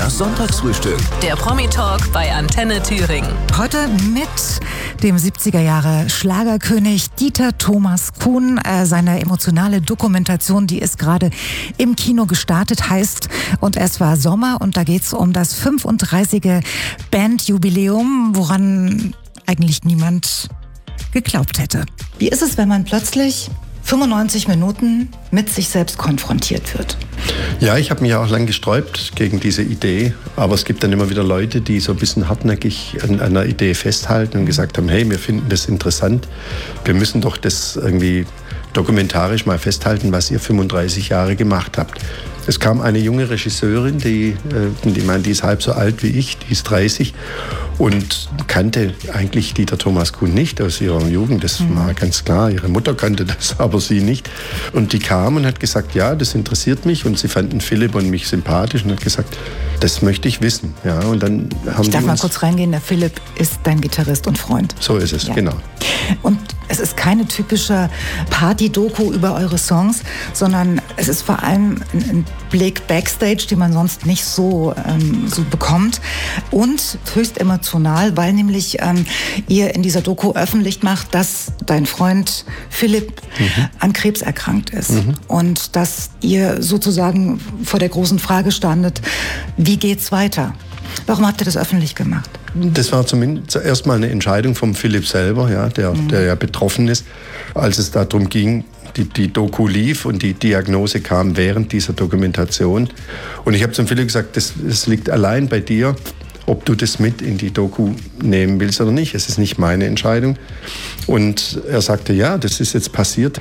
Das Sonntagsfrühstück. Der Promi-Talk bei Antenne Thüringen. Heute mit dem 70er-Jahre-Schlagerkönig Dieter Thomas Kuhn. Seine emotionale Dokumentation, die ist gerade im Kino gestartet, heißt Und es war Sommer. Und da geht's um das 35. Bandjubiläum, woran eigentlich niemand geglaubt hätte. Wie ist es, wenn man plötzlich 95 Minuten mit sich selbst konfrontiert wird? Ja, ich habe mich auch lang gesträubt gegen diese Idee, aber es gibt dann immer wieder Leute, die so ein bisschen hartnäckig an einer Idee festhalten und gesagt haben, hey, wir finden das interessant, wir müssen doch das irgendwie dokumentarisch mal festhalten, was ihr 35 Jahre gemacht habt. Es kam eine junge Regisseurin, die ist halb so alt wie ich, die ist 30 und kannte eigentlich Dieter Thomas Kuhn nicht aus ihrer Jugend. Das war ganz klar, ihre Mutter kannte das, aber sie nicht. Und die kam und hat gesagt, ja, das interessiert mich. Und sie fanden Philipp und mich sympathisch und hat gesagt, das möchte ich wissen. Ja, und dann haben ich darf mal kurz reingehen, der Philipp ist dein Gitarrist und Freund. So ist es, ja. Genau. Und es ist keine typische Party-Doku über eure Songs, sondern es ist vor allem ein Blick Backstage, den man sonst nicht so bekommt. Und höchst emotional, weil nämlich ihr in dieser Doku öffentlich macht, dass dein Freund Philipp an Krebs erkrankt ist. Und dass ihr sozusagen vor der großen Frage standet, wie geht's weiter? Warum habt ihr das öffentlich gemacht? Das war zuerst mal eine Entscheidung vom Philipp selber, ja, der ja betroffen ist, als es darum ging, die Doku lief und die Diagnose kam während dieser Dokumentation. Und ich habe zum Philipp gesagt, das liegt allein bei dir, ob du das mit in die Doku nehmen willst oder nicht. Es ist nicht meine Entscheidung. Und er sagte, ja, das ist jetzt passiert.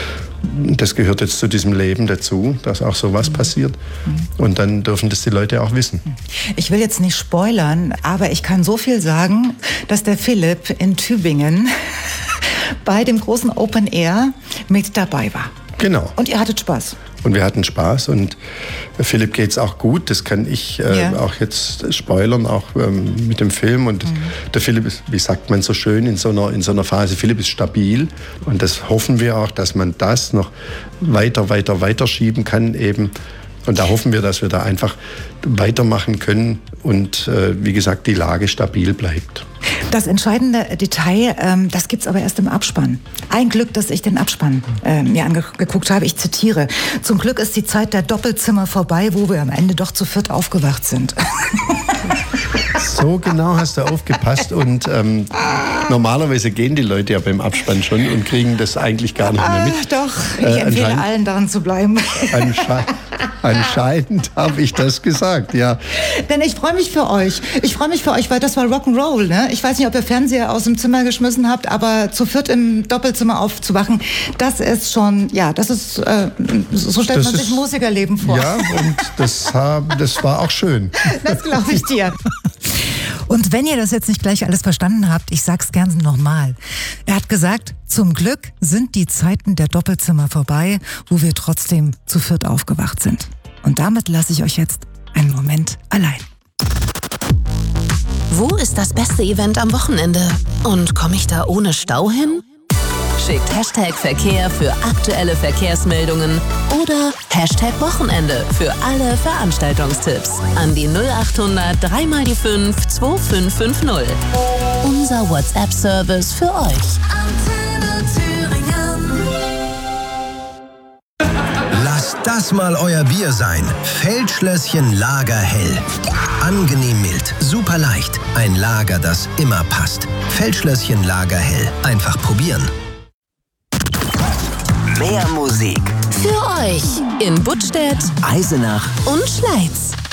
Das gehört jetzt zu diesem Leben dazu, dass auch sowas passiert. Und dann dürfen das die Leute auch wissen. Ich will jetzt nicht spoilern, aber ich kann so viel sagen, dass der Philipp in Tübingen bei dem großen Open Air mit dabei war. Genau. Und ihr hattet Spaß. Und wir hatten Spaß und Philipp geht's auch gut. Das kann ich auch jetzt spoilern, auch mit dem Film. Und der Philipp ist, wie sagt man so schön, in so einer Phase, Philipp ist stabil. Und das hoffen wir auch, dass man das noch weiter schieben kann eben. Und da hoffen wir, dass wir da einfach weitermachen können und wie gesagt, die Lage stabil bleibt. Das entscheidende Detail, das gibt's aber erst im Abspann. Ein Glück, dass ich den Abspann mir angeguckt habe. Ich zitiere: Zum Glück ist die Zeit der Doppelzimmer vorbei, wo wir am Ende doch zu viert aufgewacht sind. So genau hast du aufgepasst und normalerweise gehen die Leute ja beim Abspann schon und kriegen das eigentlich gar nicht mehr mit. Doch, ich empfehle allen daran zu bleiben. Anscheinend habe ich das gesagt, ja. Denn ich freue mich für euch. Weil das war Rock'n'Roll, ne? Ich weiß nicht, ob ihr Fernseher aus dem Zimmer geschmissen habt, aber zu viert im Doppelzimmer aufzuwachen, das ist schon, ja, das ist, so stellt man sich Musikerleben vor. Ja, und das war auch schön. Das glaube ich dir. Und wenn ihr das jetzt nicht gleich alles verstanden habt, ich sag's gern nochmal. Er hat gesagt, zum Glück sind die Zeiten der Doppelzimmer vorbei, wo wir trotzdem zu viert aufgewacht sind. Und damit lasse ich euch jetzt einen Moment allein. Wo ist das beste Event am Wochenende? Und komme ich da ohne Stau hin? Schickt #Verkehr für aktuelle Verkehrsmeldungen oder #Wochenende für alle Veranstaltungstipps an die 0800 3x5 2550. Unser WhatsApp-Service für euch. Antenne Thüringen. Lasst das mal euer Bier sein. Feldschlösschen Lager Hell. Angenehm mild, super leicht. Ein Lager, das immer passt. Feldschlösschen Lager Hell. Einfach probieren. Mehr Musik für euch in Buttstädt, Eisenach und Schleiz.